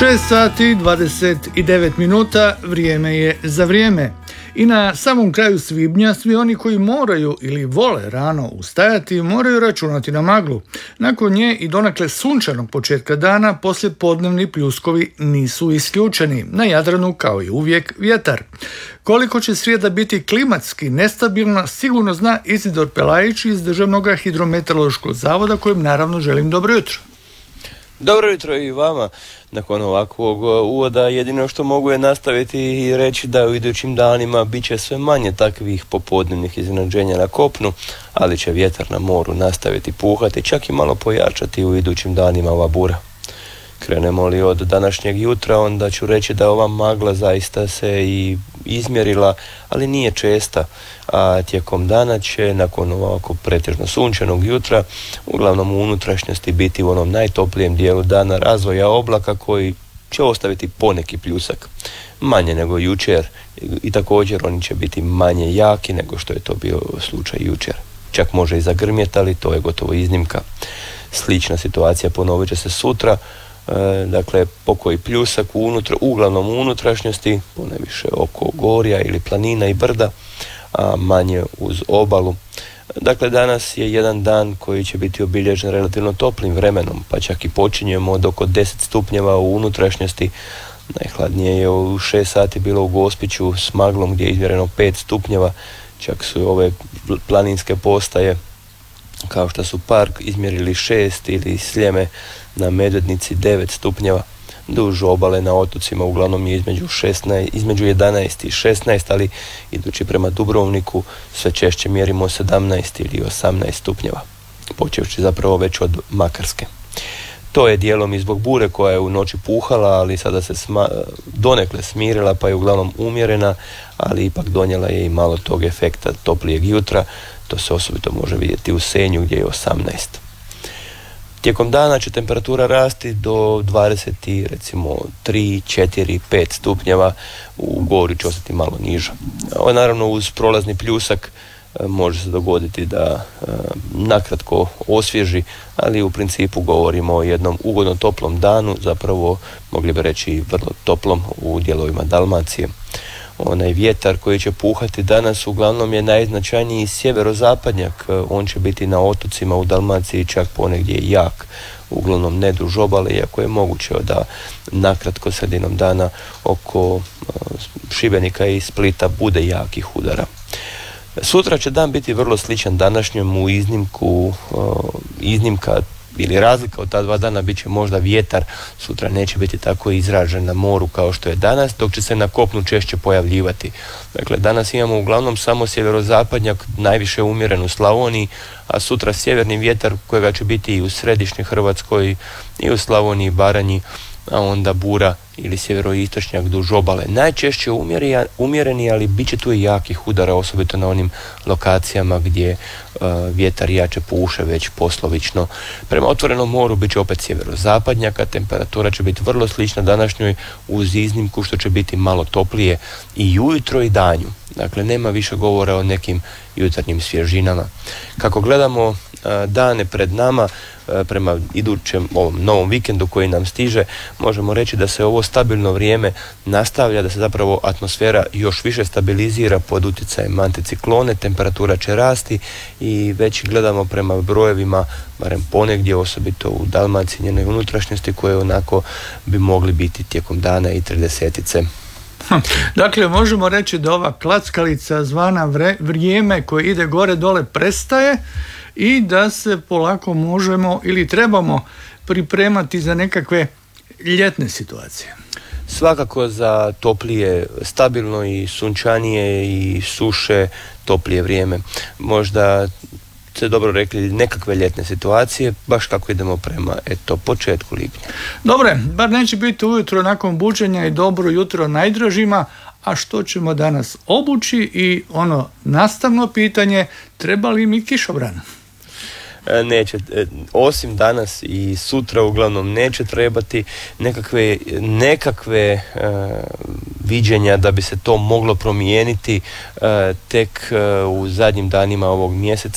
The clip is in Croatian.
6 sati 29 minuta, vrijeme je za vrijeme. I na samom kraju svibnja svi oni koji moraju ili vole rano ustajati moraju računati na maglu. Nakon nje i donekle sunčanog početka dana poslijepodnevni pljuskovi nisu isključeni. Na Jadranu kao i uvijek vjetar. Koliko će srijeda biti klimatski nestabilna sigurno zna Izidor Pelajić iz Državnog hidrometeorološkog zavoda kojem naravno želim dobro jutro. Dobro jutro i vama. Nakon ovakvog uvoda jedino što mogu je nastaviti i reći da u idućim danima bit će sve manje takvih popodnevnih iznenađenja na kopnu, ali će vjetar na moru nastaviti puhati, čak i malo pojačati u idućim danima ova bura. Krenemo li od današnjeg jutra, onda ću reći da ova magla zaista se i izmjerila, ali nije česta, a tijekom dana će, nakon ovako pretežno sunčanog jutra, uglavnom u unutrašnjosti biti u onom najtoplijem dijelu dana razvoja oblaka koji će ostaviti poneki pljusak. Manje nego jučer i također oni će biti manje jaki nego što je to bio slučaj jučer. Čak može i zagrmjeti, ali to je gotovo iznimka. Slična situacija ponovit će se sutra. Dakle, pokoji pljusak uglavnom u unutrašnjosti, ponajviše oko gorja ili planina i brda, a manje uz obalu. Dakle, danas je jedan dan koji će biti obilježen relativno toplim vremenom, pa čak i počinjemo od oko 10 stupnjeva u unutrašnjosti. Najhladnije je u 6 sati bilo u Gospiću s maglom gdje je izmjereno 5 stupnjeva, čak su ove planinske postaje kao što su Park izmjerili 6 ili Sljeme na Medvednici 9 stupnjeva. Duž obale na otocima uglavnom je između 11 i 16, ali idući prema Dubrovniku sve češće mjerimo 17 ili 18 stupnjeva, počevši zapravo već od Makarske. To je dijelom i zbog bure koja je u noći puhala, ali sada se donekle smirila pa je uglavnom umjerena, ali ipak donijela je i malo tog efekta toplijeg jutra. To se osobito može vidjeti u Senju gdje je 18. Tijekom dana će temperatura rasti do 20, recimo 3, 4, 5 stupnjeva, u gori će ostati malo niža. Ovo naravno uz prolazni pljusak može se dogoditi da nakratko osvježi, ali u principu govorimo o jednom ugodno toplom danu, zapravo mogli bi reći vrlo toplom u dijelovima Dalmacije. Onaj vjetar koji će puhati danas uglavnom je najznačajniji sjeverozapadnjak, on će biti na otocima u Dalmaciji čak ponegdje jak, uglavnom ne duž obale, iako je moguće da nakratko sredinom dana oko Šibenika i Splita bude jakih udara. Sutra će dan biti vrlo sličan današnjem, u iznimka ili razlika od ta dva dana bit će možda vjetar. Sutra neće biti tako izražen na moru kao što je danas, dok će se na kopnu češće pojavljivati. Dakle, danas imamo uglavnom samo sjeverozapadnjak, najviše umjeren u Slavoniji, a sutra sjeverni vjetar kojega će biti i u središnjoj Hrvatskoj i u Slavoniji i Baranji, a onda bura ili sjeveroistočnjak duž obale. Najčešće umjereni, ali bit će tu i jakih udara, osobito na onim lokacijama gdje vjetar jače puše već poslovično. Prema otvorenom moru bit će opet sjeverozapadnjak, a temperatura će biti vrlo slična današnjoj, uz iznimku što će biti malo toplije i ujutro i danju. Dakle, nema više govora o nekim jutarnjim svježinama. Kako gledamo dane pred nama, prema idućem ovom novom vikendu koji nam stiže, možemo reći da se ovo stabilno vrijeme nastavlja, da se zapravo atmosfera još više stabilizira pod utjecajem anticiklone, temperatura će rasti i već gledamo prema brojevima, barem ponegdje, osobito u Dalmaciji, njenoj unutrašnjosti, koje onako bi mogli biti tijekom dana i 30-tice. Dakle, možemo reći da ova klackalica zvana vrijeme koje ide gore dole prestaje i da se polako možemo ili trebamo pripremati za nekakve ljetne situacije. Svakako za toplije, stabilno i sunčanije i suše, toplije vrijeme. Možda ste dobro rekli, nekakve ljetne situacije, baš kako idemo prema početku lipnja. Dobre, bar neće biti ujutro nakon buđenja i dobro jutro najdražima, a što ćemo danas obući i ono nastavno pitanje, treba li mi kišobran? Neće, osim danas i sutra uglavnom neće trebati nekakve viđenja da bi se to moglo promijeniti tek u zadnjim danima ovog mjeseca.